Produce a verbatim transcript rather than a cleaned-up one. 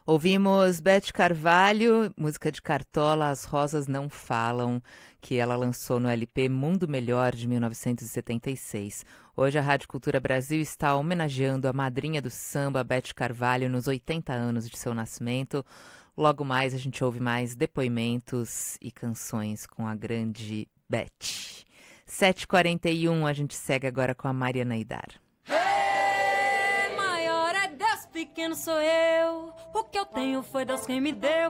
Ouvimos Beth Carvalho, música de Cartola, As Rosas Não Falam, que ela lançou no L P Mundo Melhor, de mil novecentos e setenta e seis. Hoje a Rádio Cultura Brasil está homenageando a madrinha do samba, Beth Carvalho, nos oitenta anos de seu nascimento. Logo mais a gente ouve mais depoimentos e canções com a grande Beth. sete e quarenta e um, a gente segue agora com a Mariana Aidar. Hey, maior é Deus, pequeno sou eu. O que eu tenho foi Deus quem me deu.